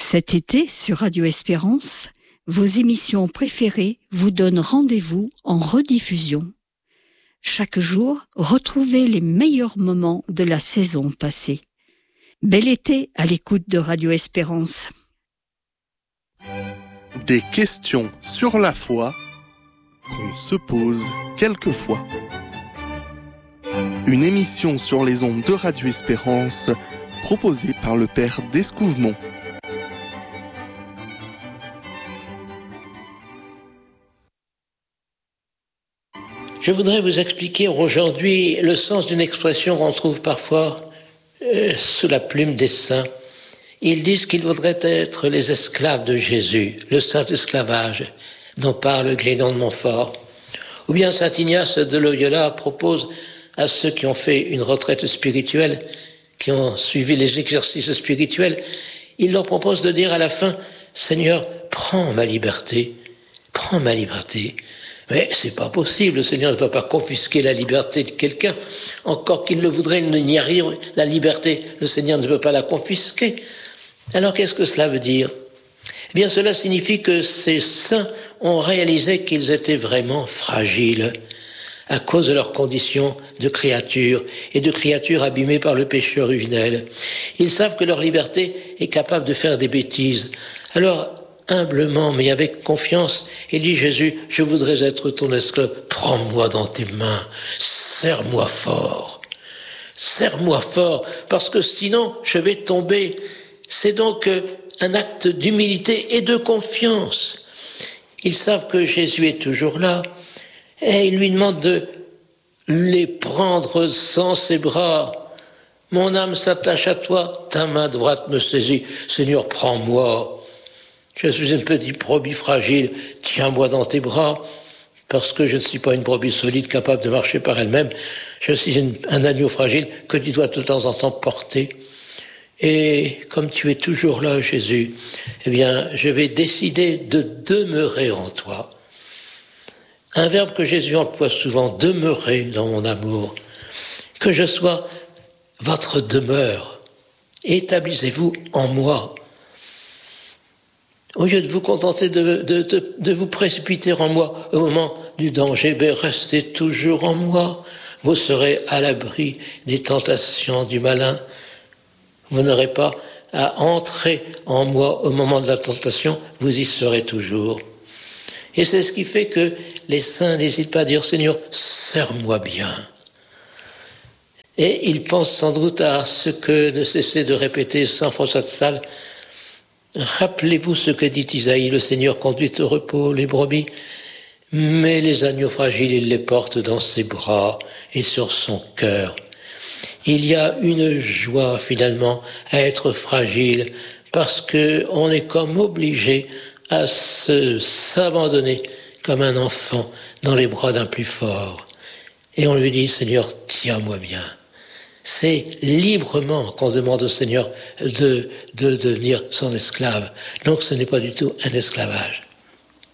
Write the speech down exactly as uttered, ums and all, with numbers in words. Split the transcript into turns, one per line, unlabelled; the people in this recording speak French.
Cet été, sur Radio Espérance, vos émissions préférées vous donnent rendez-vous en rediffusion. Chaque jour, retrouvez les meilleurs moments de la saison passée. Bel été à l'écoute de Radio Espérance.
Des questions sur la foi qu'on se pose quelquefois. Une émission sur les ondes de Radio Espérance proposée par le Père d'Escouvemont.
Je voudrais vous expliquer aujourd'hui le sens d'une expression qu'on trouve parfois euh, sous la plume des saints. Ils disent qu'ils voudraient être les esclaves de Jésus, le saint esclavage dont parle Glénon de Montfort. Ou bien saint Ignace de Loyola propose à ceux qui ont fait une retraite spirituelle, qui ont suivi les exercices spirituels, il leur propose de dire à la fin, « Seigneur, prends ma liberté, prends ma liberté ». Mais c'est pas possible, le Seigneur ne va pas confisquer la liberté de quelqu'un, encore qu'il le voudrait, il n'y arrive, la liberté, le Seigneur ne peut pas la confisquer. Alors qu'est-ce que cela veut dire ? Eh bien cela signifie que ces saints ont réalisé qu'ils étaient vraiment fragiles à cause de leur condition de créatures et de créatures abîmées par le péché originel. Ils savent que leur liberté est capable de faire des bêtises. Alors, humblement, mais avec confiance, il dit Jésus, je voudrais être ton esclave, prends-moi dans tes mains, serre-moi fort, serre-moi fort, parce que sinon je vais tomber. C'est donc un acte d'humilité et de confiance. Ils savent que Jésus est toujours là, et ils lui demandent de les prendre sans ses bras. Mon âme s'attache à toi, ta main droite me saisit. Seigneur, prends-moi. Je suis une petite brebis fragile, tiens-moi dans tes bras, parce que je ne suis pas une brebis solide capable de marcher par elle-même. Je suis une, un agneau fragile que tu dois de temps en temps porter. Et comme tu es toujours là, Jésus, eh bien, je vais décider de demeurer en toi. Un verbe que Jésus emploie souvent, demeurer dans mon amour. Que je sois votre demeure. Établissez-vous en moi. Au lieu de vous contenter de, de, de, de vous précipiter en moi au moment du danger, ben restez toujours en moi. Vous serez à l'abri des tentations du malin. Vous n'aurez pas à entrer en moi au moment de la tentation, vous y serez toujours. Et c'est ce qui fait que les saints n'hésitent pas à dire « Seigneur, serre-moi bien ». Et ils pensent sans doute à ce que ne cessait de répéter saint François de Sales. Rappelez-vous ce que dit Isaïe, le Seigneur conduit au repos les brebis, mais les agneaux fragiles, il les porte dans ses bras et sur son cœur. Il y a une joie finalement à être fragile parce qu'on est comme obligé à se, s'abandonner comme un enfant dans les bras d'un plus fort. Et on lui dit, Seigneur, tiens-moi bien. C'est librement qu'on demande au Seigneur de, de devenir son esclave. Donc ce n'est pas du tout un esclavage.